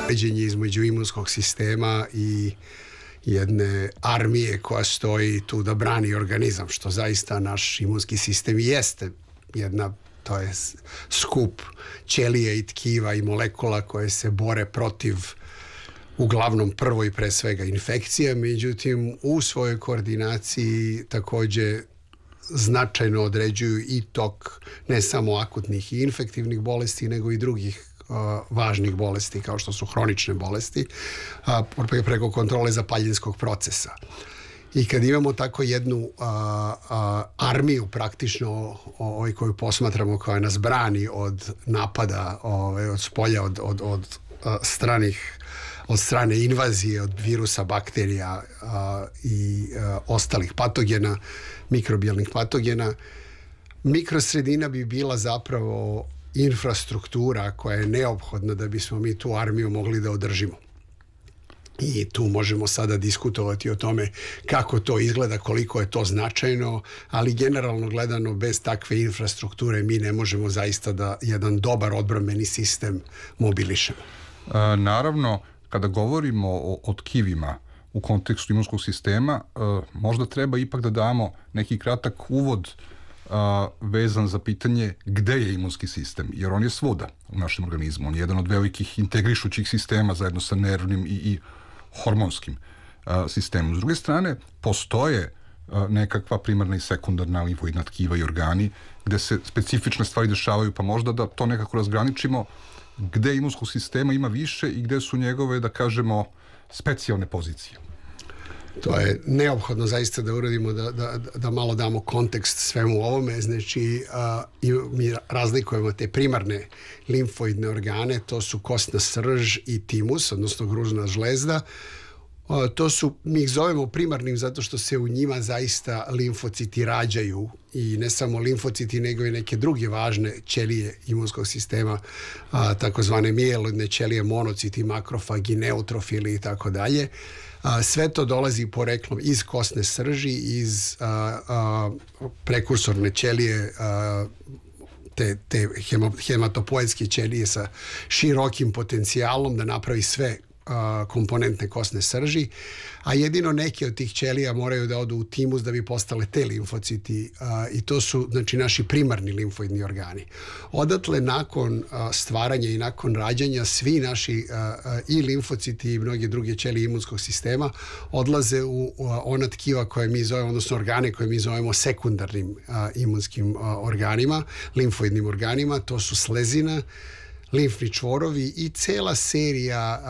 Pređenje između imunskog sistema i jedne armije koja stoji tu da brani organizam, što zaista naš imunski sistem jeste to je skup ćelije i tkiva i molekula koje se bore protiv uglavnom prvo i pre svega infekcija, međutim u svojoj koordinaciji takođe značajno određuju i tok ne samo akutnih i infektivnih bolesti, nego i drugih važnih bolesti kao što su hronične bolesti preko kontrole zapaljinskog procesa. I kad imamo tako jednu armiju praktično koju posmatramo koja nas brani od napada od spolja, od strane invazije, od virusa, bakterija i ostalih patogena, mikrobijalnih patogena, mikrosredina bi bila zapravo infrastruktura koja je neophodna da bismo mi tu armiju mogli da održimo. I tu možemo sada diskutovati o tome kako to izgleda, koliko je to značajno, ali generalno gledano bez takve infrastrukture mi ne možemo zaista da jedan dobar odbrambeni sistem mobilišemo. Naravno, kada govorimo o tkivima u kontekstu imunskog sistema, možda treba ipak da damo neki kratak uvod vezan za pitanje gde je imunski sistem, jer on je svuda u našem organizmu. On je jedan od velikih integrišućih sistema zajedno sa nervnim i hormonskim sistemom. S druge strane, postoje nekakva primarna i sekundarna limfoidna tkiva i organi gde se specifične stvari dešavaju, pa možda da to nekako razgraničimo gde imunskog sistema ima više i gde su njegove, da kažemo, specijalne pozicije. To je neophodno zaista da uradimo, da malo damo kontekst svemu ovome. Znači, mi razlikujemo te primarne limfoidne organe, to su kostna srž i timus, odnosno gruzna žlezda. Mi ih zovemo primarnim zato što se u njima zaista limfociti rađaju i ne samo limfociti nego i neke druge važne ćelije imunskog sistema, takozvane mijeloidne ćelije, monociti, makrofagi, neutrofili i tako dalje. Sve to dolazi poreklom iz kostne srži, iz prekursorne ćelije, te hematopoetske ćelije sa širokim potencijalom da napravi sve komponentne kostne srži, a jedino neke od tih ćelija moraju da odu u timus da bi postale te limfociti i to su znači naši primarni limfoidni organi. Odatle nakon stvaranja i nakon rađanja svi naši i limfociti i mnoge druge ćelije imunskog sistema odlaze u ona tkiva koje mi zovemo, odnosno organe koje mi zovemo sekundarnim imunskim organima, limfoidnim organima, to su slezina, limfni čvorovi i cela serija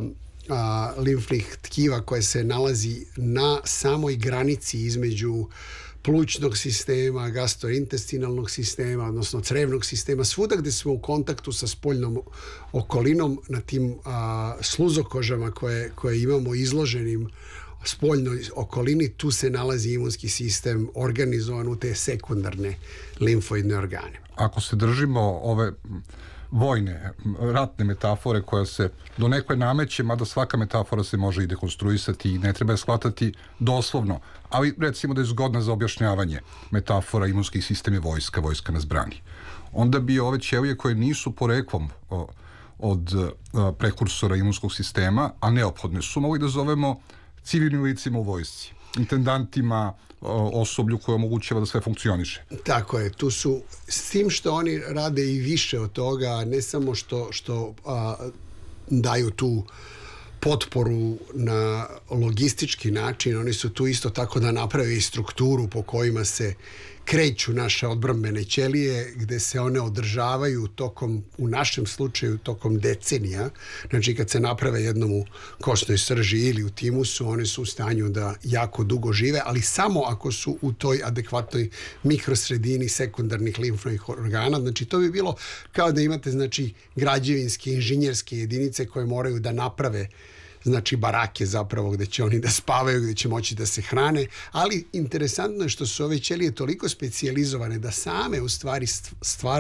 limfnih tkiva koje se nalazi na samoj granici između plućnog sistema, gastrointestinalnog sistema, odnosno crevnog sistema, svuda gde smo u kontaktu sa spoljnom okolinom, na tim sluzokožama koje imamo izloženim spoljnoj okolini, tu se nalazi imunski sistem organizovan u te sekundarne limfoidne organe. Ako se držimo ove vojne, ratne metafore koja se do nekoj nameće, mada svaka metafora se može i dekonstruisati i ne treba je shvatati doslovno, ali recimo da je zgodna za objašnjavanje metafora imunski sistem je vojska nas brani. Onda bi ove ćelije koje nisu poreklom od prekursora imunskog sistema, a neophodne su, mogli da zovemo civilnim licima u vojsci, intendantima, osoblju koje omogućava da sve funkcioniše. Tako je, tu su, s tim što oni rade i više od toga, ne samo što daju tu potporu na logistički način, oni su tu isto tako da naprave i strukturu po kojima se kreću naše odbrambene ćelije, gde se one održavaju u našem slučaju, tokom decenija. Znači, kad se naprave jednom u kostnoj srži ili u timusu, one su u stanju da jako dugo žive, ali samo ako su u toj adekvatnoj mikrosredini sekundarnih limfnih organa. Znači, to bi bilo kao da imate, znači, građevinske, inženjerske jedinice koje moraju da naprave znači barake zapravo gde će oni da spavaju, gde će moći da se hrane, ali interesantno je što su ove ćelije toliko specijalizovane da same u stvari stvaraju